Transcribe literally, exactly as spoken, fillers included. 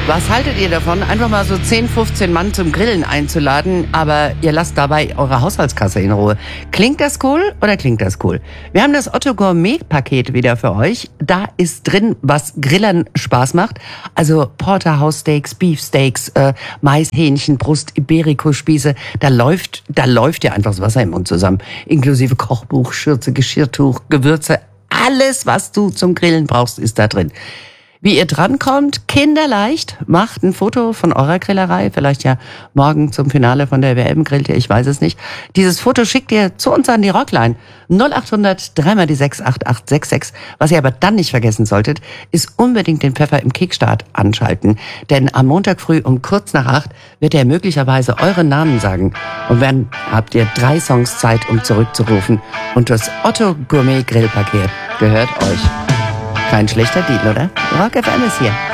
Was haltet ihr davon, einfach mal so zehn, fünfzehn Mann zum Grillen einzuladen, aber ihr lasst dabei eure Haushaltskasse in Ruhe? Klingt das cool oder klingt das cool? Wir haben das Otto Gourmet-Paket wieder für euch. Da ist drin, was Grillern Spaß macht. Also Porterhouse-Steaks, Beefsteaks, äh, Mais, Hähnchen, Brust, Iberico-Spieße. Da läuft, da läuft ja einfach das Wasser im Mund zusammen. Inklusive Kochbuch, Schürze, Geschirrtuch, Gewürze. Alles, was du zum Grillen brauchst, ist da drin. Wie ihr drankommt, kinderleicht, macht ein Foto von eurer Grillerei, vielleicht ja morgen zum Finale von der W M grillt ihr, ich weiß es nicht. Dieses Foto schickt ihr zu uns an die Rockline null acht hundert drei mal die sechs acht acht sechs sechs. Was ihr aber dann nicht vergessen solltet, ist unbedingt den Pfeffer im Kickstart anschalten. Denn am Montag früh um kurz nach acht wird er möglicherweise euren Namen sagen. Und dann habt ihr drei Songs Zeit, um zurückzurufen. Und das Otto Gourmet Grillpaket gehört euch. Kein schlechter Deal, oder? Rock F M ist hier.